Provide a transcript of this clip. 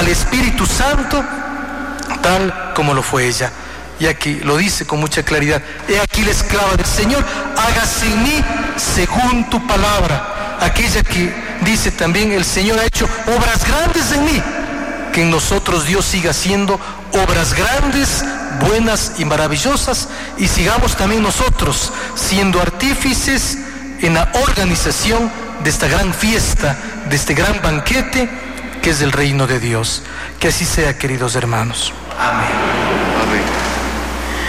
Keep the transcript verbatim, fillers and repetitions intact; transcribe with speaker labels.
Speaker 1: al Espíritu Santo, tal como lo fue ella. Y aquí lo dice con mucha claridad: he aquí la esclava del Señor, hágase en mí según tu palabra. Aquella que dice también: el Señor ha hecho obras grandes en mí. Que en nosotros Dios siga haciendo obras grandes, buenas y maravillosas, y sigamos también nosotros siendo artífices en la organización de esta gran fiesta, de este gran banquete que es el reino de Dios. Que así sea, queridos hermanos.
Speaker 2: Amén.